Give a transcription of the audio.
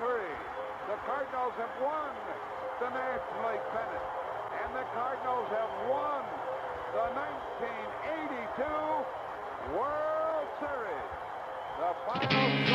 The Cardinals have won the National League pennant, and the Cardinals have won